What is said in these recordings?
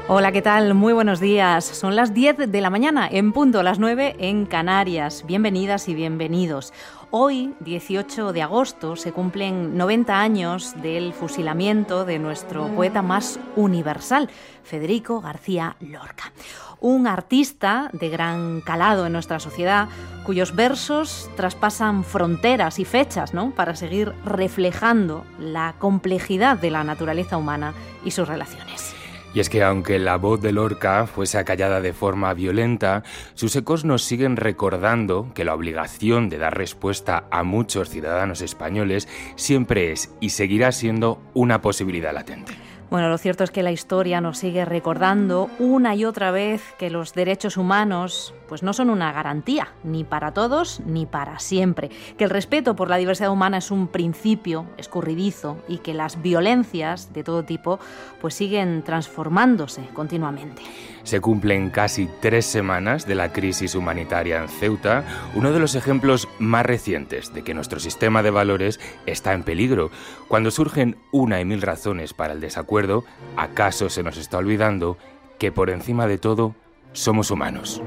Hola, ¿qué tal? Muy buenos días. Son las 10 de la mañana, en punto, las 9 en Canarias. Bienvenidas y bienvenidos. Hoy, 18 de agosto, se cumplen 90 años del fusilamiento de nuestro poeta más universal, Federico García Lorca. Un artista de gran calado en nuestra sociedad, cuyos versos traspasan fronteras y fechas, ¿no?, para seguir reflejando la complejidad de la naturaleza humana y sus relaciones. Y es que aunque la voz de Lorca fuese acallada de forma violenta, sus ecos nos siguen recordando que la obligación de dar respuesta a muchos ciudadanos españoles siempre es y seguirá siendo una posibilidad latente. Bueno, lo cierto es que la historia nos sigue recordando una y otra vez que los derechos humanos pues no son una garantía, ni para todos ni para siempre, que el respeto por la diversidad humana es un principio escurridizo y que las violencias de todo tipo pues siguen transformándose continuamente. Se cumplen casi 3 semanas de la crisis humanitaria en Ceuta, uno de los ejemplos más recientes de que nuestro sistema de valores está en peligro. Cuando surgen una y mil razones para el desacuerdo, ¿acaso se nos está olvidando que por encima de todo somos humanos?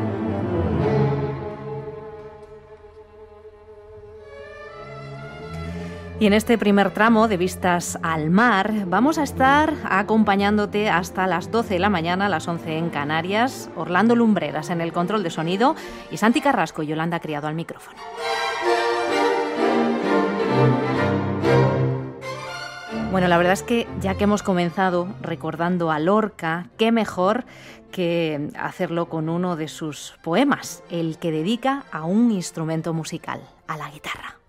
Y en este primer tramo de Vistas al Mar vamos a estar acompañándote hasta las 12 de la mañana, a las 11 en Canarias. Orlando Lumbreras en el control de sonido y Santi Carrasco y Yolanda Criado al micrófono. Bueno, la verdad es que ya que hemos comenzado recordando a Lorca, qué mejor que hacerlo con uno de sus poemas, el que dedica a un instrumento musical, a la guitarra.